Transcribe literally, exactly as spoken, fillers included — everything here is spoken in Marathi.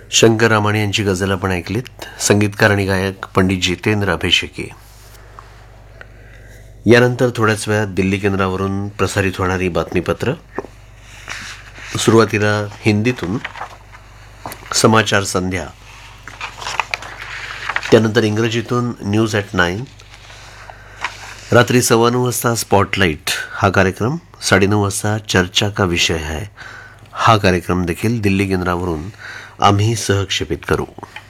शंकर रामाणे यांची गझल आपण ऐकलीत. संगीतकार आणि गायक पंडित जितेंद्र अभिषेकी. यानंतर थोड्याच वेळात दिल्ली केंद्रावरून प्रसारित होणारी बातमीपत्र. सुरुवातीला हिंदीतून समाचार संध्या, त्यानंतर इंग्रजीतून न्यूज ॲट नाईन, रात्री सव्वा नऊ वाजता स्पॉटलाईट हा कार्यक्रम, साडेनऊ वाजता चर्चा का विषय है हा कार्यक्रम देखील दिल्ली केंद्रावरून आम्ही सहक्षेपित करू.